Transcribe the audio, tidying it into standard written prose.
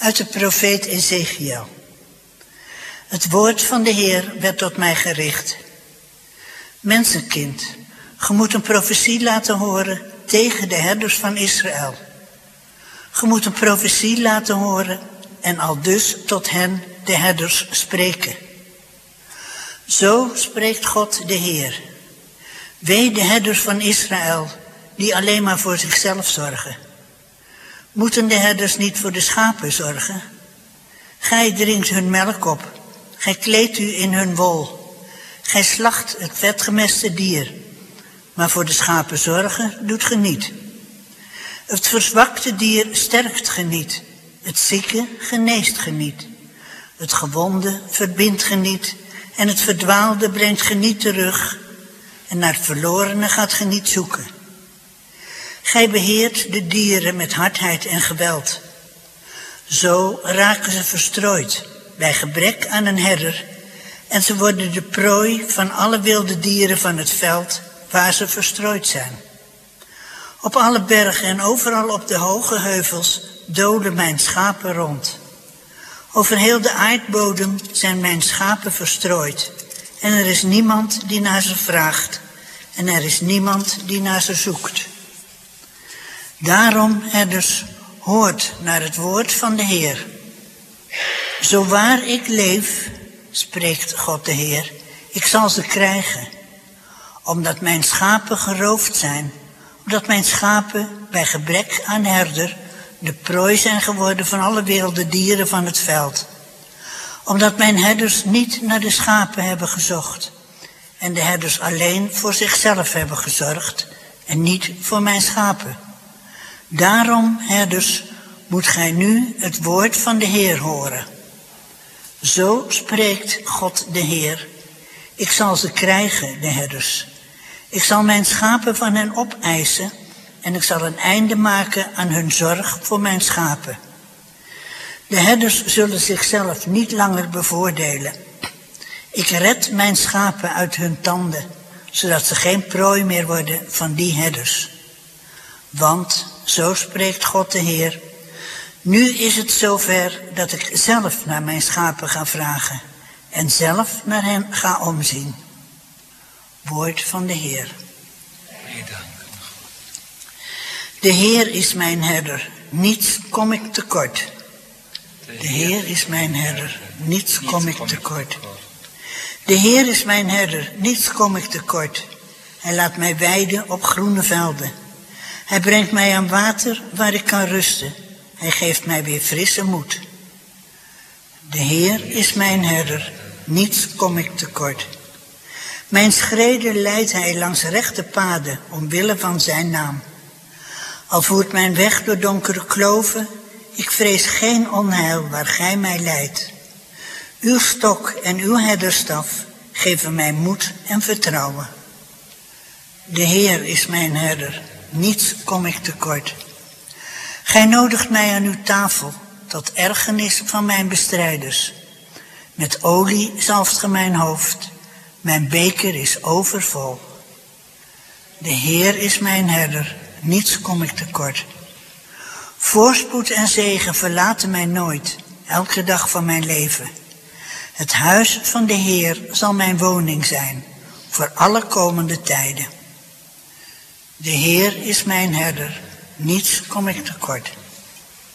Uit de profeet Ezechiel. Het woord van de Heer werd tot mij gericht. Mensenkind, ge moet een profetie laten horen tegen de herders van Israël. Ge moet een profetie laten horen en aldus tot hen, de herders, spreken. Zo spreekt God de Heer. Wee de herders van Israël, die alleen maar voor zichzelf zorgen. Moeten de herders niet voor de schapen zorgen? Gij drinkt hun melk op, gij kleedt u in hun wol. Gij slacht het vetgemeste dier, maar voor de schapen zorgen doet ge niet. Het verzwakte dier sterkt ge niet, het zieke geneest ge niet. Het gewonde verbindt ge niet en het verdwaalde brengt ge niet terug. En naar het verlorene gaat ge niet zoeken. Gij beheert de dieren met hardheid en geweld. Zo raken ze verstrooid bij gebrek aan een herder en ze worden de prooi van alle wilde dieren van het veld waar ze verstrooid zijn. Op alle bergen en overal op de hoge heuvels dolen mijn schapen rond. Over heel de aardbodem zijn mijn schapen verstrooid en er is niemand die naar ze vraagt en er is niemand die naar ze zoekt. Daarom, herders, hoort naar het woord van de Heer. Zo waar ik leef, spreekt God de Heer, ik zal ze krijgen. Omdat mijn schapen geroofd zijn, omdat mijn schapen bij gebrek aan herder de prooi zijn geworden van alle wilde dieren van het veld. Omdat mijn herders niet naar de schapen hebben gezocht en de herders alleen voor zichzelf hebben gezorgd en niet voor mijn schapen. Daarom, herders, moet gij nu het woord van de Heer horen. Zo spreekt God de Heer. Ik zal ze krijgen, de herders. Ik zal mijn schapen van hen opeisen en ik zal een einde maken aan hun zorg voor mijn schapen. De herders zullen zichzelf niet langer bevoordelen. Ik red mijn schapen uit hun tanden, zodat ze geen prooi meer worden van die herders. Want, zo spreekt God de Heer, nu is het zover dat ik zelf naar mijn schapen ga vragen en zelf naar hen ga omzien. Woord van de Heer. De Heer is mijn herder, niets kom ik tekort. De Heer is mijn herder, niets kom ik tekort. De Heer is mijn herder, niets kom ik tekort. Hij laat mij weiden op groene velden. Hij brengt mij aan water waar ik kan rusten. Hij geeft mij weer frisse moed. De Heer is mijn herder, niets kom ik tekort. Mijn schreden leidt hij langs rechte paden, omwille van zijn naam. Al voert mijn weg door donkere kloven, ik vrees geen onheil waar gij mij leidt. Uw stok en uw herderstaf geven mij moed en vertrouwen. De Heer is mijn herder, niets kom ik tekort. Gij nodigt mij aan uw tafel, tot ergernis van mijn bestrijders. Met olie zalft ge mijn hoofd, mijn beker is overvol. De Heer is mijn herder, niets kom ik tekort. Voorspoed en zegen verlaten mij nooit, elke dag van mijn leven. Het huis van de Heer zal mijn woning zijn, voor alle komende tijden. De Heer is mijn herder, niets kom ik tekort.